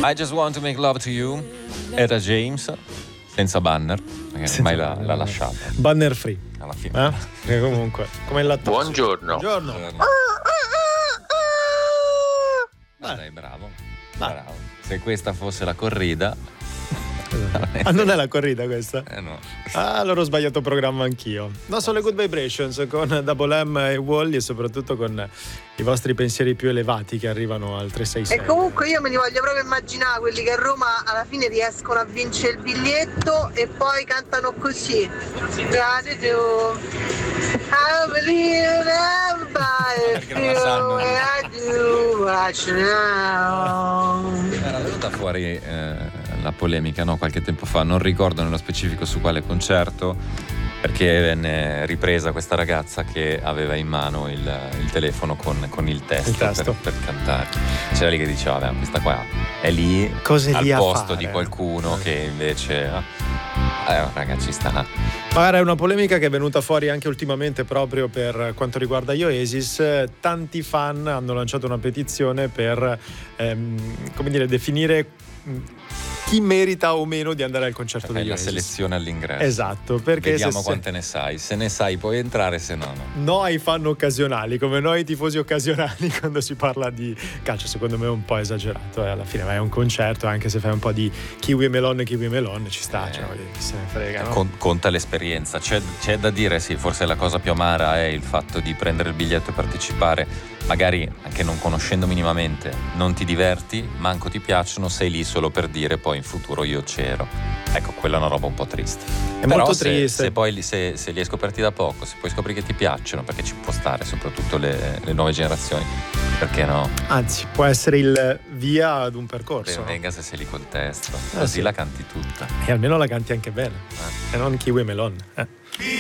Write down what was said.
I Just Want to Make Love to You, Etta James, senza banner, perché Senza ormai banner, l'ha lasciata Banner free. alla fine. Che comunque, come il lattosio. Buongiorno. Dai, bravo. Se questa fosse la corrida. Non è la corrida questa? No. Allora ho sbagliato programma anch'io. No, sono le Good Vibrations con Double M e Wally, e soprattutto con i vostri pensieri più elevati che arrivano al 366. E comunque io me li voglio proprio immaginare quelli che a Roma alla fine riescono a vincere il biglietto e poi cantano così. Gratitude, I believe in everybody, feel what I do, watch now. Era venuta fuori la polemica, no? Qualche tempo fa, non ricordo nello specifico su quale concerto, perché venne ripresa questa ragazza che aveva in mano il telefono con il testo, per cantare. C'era lì che diceva, vabbè, questa qua è lì Cose al lì a posto fare. di qualcuno che invece raga, ci sta. Magari è una polemica che è venuta fuori anche ultimamente proprio per quanto riguarda Oasis. Tanti fan hanno lanciato una petizione per definire chi merita o meno di andare al concerto degli La Oasis. selezione all'ingresso. Esatto, perché vediamo quante ne sai. Se ne sai puoi entrare, se no. No ai fan occasionali, come noi tifosi occasionali quando si parla di calcio. Secondo me è un po' esagerato, alla fine vai a un concerto, anche se fai un po' di kiwi melon ci sta, cioè, chi se ne frega, no? Conta l'esperienza. C'è da dire, sì, forse la cosa più amara è il fatto di prendere il biglietto e partecipare, magari anche non conoscendo minimamente, non ti diverti, manco ti piacciono, sei lì solo per dire poi in futuro io c'ero. Ecco, quella è una roba un po' triste. È però molto triste. se poi se li hai scoperti da poco, se poi scopri che ti piacciono, perché ci può stare, soprattutto le nuove generazioni, perché no? Anzi, può essere il via ad un percorso. Venga se sei lì col testo, così sì. la canti tutta. E almeno la canti anche bene, e non kiwi melon.